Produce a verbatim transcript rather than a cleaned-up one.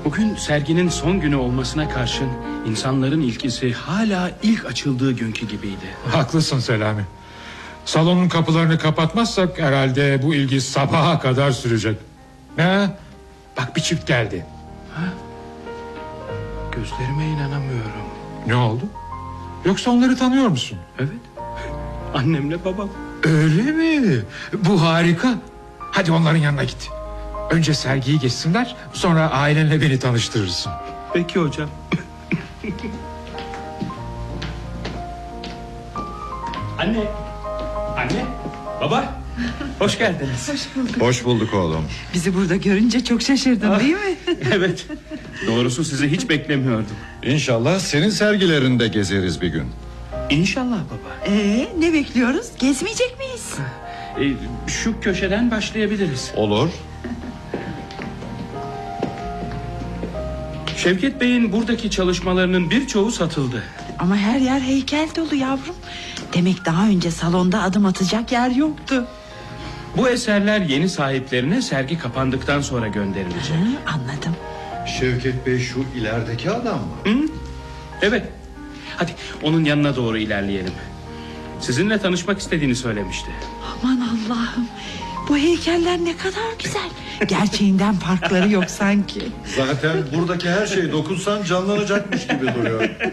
Bugün serginin son günü olmasına karşın insanların ilgisi hala ilk açıldığı günkü gibiydi. Haklısın Selami. Salonun kapılarını kapatmazsak herhalde bu ilgi sabaha kadar sürecek. Ne? Bak bir çift geldi. Ha? Gözlerime inanamıyorum. Ne oldu? Yoksa onları tanıyor musun? Evet. Annemle babam. Öyle mi? Bu harika. Hadi onların yanına git. Önce sergiyi geçsinler, sonra ailenle beni tanıştırırsın. Peki hocam. Anne. Anne. Baba. Hoş geldiniz. Hoş bulduk. Hoş bulduk oğlum. Bizi burada görünce çok şaşırdın Ah, değil mi? Evet. Doğrusu sizi hiç beklemiyordum. İnşallah senin sergilerinde gezeriz bir gün. İnşallah baba. Ee, ne bekliyoruz? Gezmeyecek miyiz? Ee, şu köşeden başlayabiliriz. Olur. Şevket Bey'in buradaki çalışmalarının birçoğu satıldı. Ama her yer heykel dolu yavrum. Demek daha önce salonda adım atacak yer yoktu. Bu eserler yeni sahiplerine sergi kapandıktan sonra gönderilecek. Hı, anladım. Şevket Bey şu ilerideki adam mı? Hı? Evet. Hadi onun yanına doğru ilerleyelim. Sizinle tanışmak istediğini söylemişti. Aman Allah'ım. Bu heykeller ne kadar güzel. Gerçeğinden farkları yok sanki. Zaten buradaki her şey dokunsan canlanacakmış gibi duruyor.